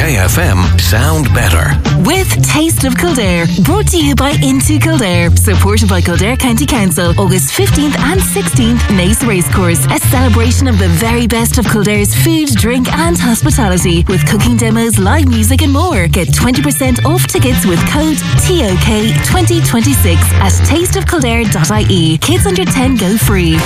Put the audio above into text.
Today FM sound better. With Taste of Kildare, brought to you by Into Kildare, supported by Kildare County Council, August 15th and 16th, Naas Racecourse, a celebration of the very best of Kildare's food, drink and hospitality, with cooking demos, live music and more. Get 20% off tickets with code TOK2026 at tasteofkildare.ie. Kids under 10 go free.